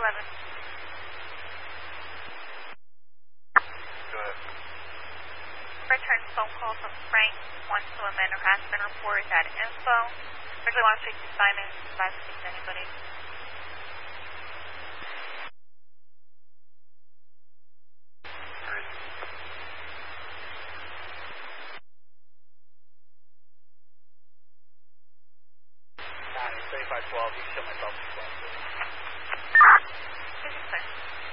11. Go ahead. Return phone call from Frank. Wants to amend or has been reported at info. Actually wants to speak to Simon. Glad to speak to anybody. Nine, 3512, you can show myself as well. This is sir.